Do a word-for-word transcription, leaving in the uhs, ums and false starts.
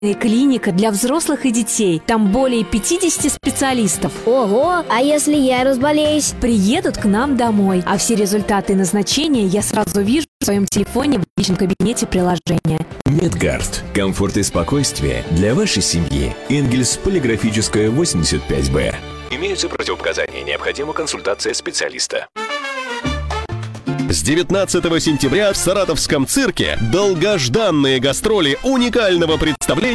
клиника для взрослых и детей. Там более пятидесяти специалистов. Ого, а если я разболеюсь? Приедут к нам домой, а все результаты и назначения я сразу вижу в своем телефоне в личном кабинете приложения. Медгард. Комфорт и спокойствие для вашей семьи. Энгельс, полиграфическая, восемьдесят пять Б. Имеются противопоказания. Необходима консультация специалиста. С девятнадцатого сентября в Саратовском цирке долгожданные гастроли уникального представления